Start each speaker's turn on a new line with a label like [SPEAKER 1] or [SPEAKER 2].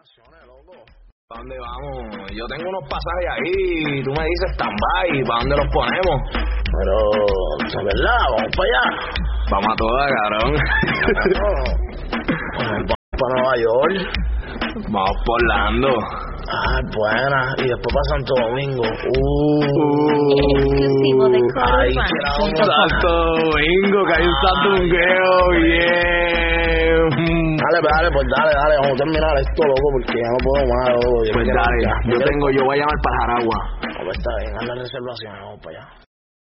[SPEAKER 1] ¿Para dónde vamos? Yo tengo unos pasajes ahí, tú me dices stand-by, ¿para dónde los ponemos?
[SPEAKER 2] Pero, ¿es verdad? ¿Vamos para allá?
[SPEAKER 1] Vamos a todas, cabrón.
[SPEAKER 2] Vamos para Nueva York.
[SPEAKER 1] Vamos por Orlando.
[SPEAKER 2] Ah, buena. Y después para Santo Domingo.
[SPEAKER 3] Exclusivo de
[SPEAKER 2] Ay,
[SPEAKER 1] Santo Domingo, que hay un Santo Domingo, bien.
[SPEAKER 2] Dale, vamos a terminar esto, loco, porque ya no puedo más, loco.
[SPEAKER 1] Pues dale, yo voy a llamar para Jaragua.
[SPEAKER 2] Pues está bien, haz la reservación, vamos para allá.